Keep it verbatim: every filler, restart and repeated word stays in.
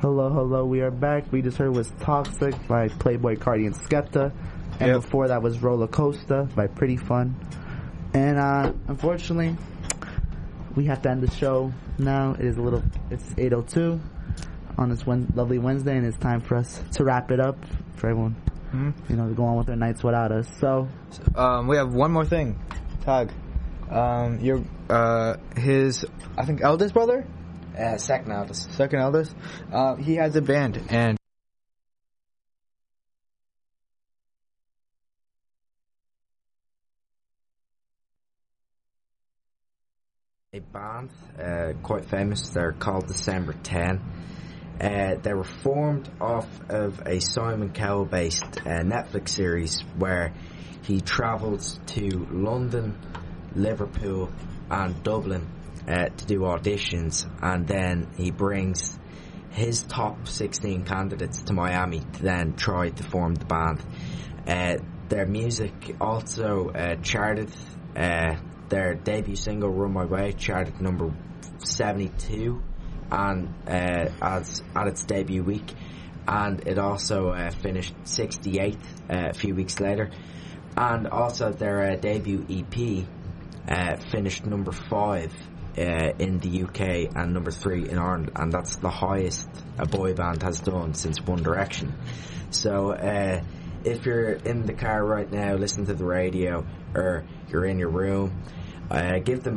Hello, hello, we are back. We just heard was Toxic by Playboy Cardi and Skepta. And Yep. before that was Roller Coaster by Pretty Fun. And uh, unfortunately, we have to end the show now. It is a little, it's eight oh two on this one lovely Wednesday, and it's time for us to wrap it up for everyone, Mm-hmm. you know, to go on with their nights without us. So, Um, we have one more thing. Tag. Um, your, uh, his, I think, eldest brother? Uh, second eldest. Second eldest? Uh, he has a band, and A band, uh, quite famous. They're called December ten. Uh, they were formed off of a Simon Cowell based uh, Netflix series where he travels to London, Liverpool and Dublin uh, to do auditions, and then he brings his top sixteen candidates to Miami to then try to form the band. Uh, their music also uh, charted. Uh, their debut single, Run My Way, charted number seventy-two and uh, as at its debut week, and it also uh, finished sixty-eighth uh, a few weeks later. And also their uh, debut E P uh, finished number five uh, in the U K and number three in Ireland, and that's the highest a boy band has done since One Direction. So uh, if you're in the car right now listening to the radio, or you're in your room, uh, give them